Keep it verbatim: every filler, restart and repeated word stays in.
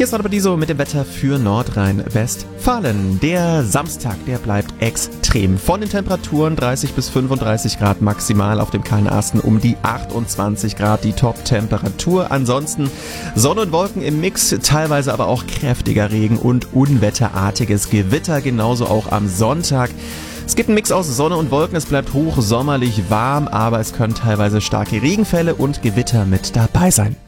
Hier ist Nordparadiso mit dem Wetter für Nordrhein-Westfalen. Der Samstag, der bleibt extrem. Von den Temperaturen dreißig bis fünfunddreißig Grad maximal, auf dem kahlen Asten um die achtundzwanzig Grad die Top-Temperatur. Ansonsten Sonne und Wolken im Mix, teilweise aber auch kräftiger Regen und unwetterartiges Gewitter, genauso auch am Sonntag. Es gibt einen Mix aus Sonne und Wolken, es bleibt hochsommerlich warm, aber es können teilweise starke Regenfälle und Gewitter mit dabei sein.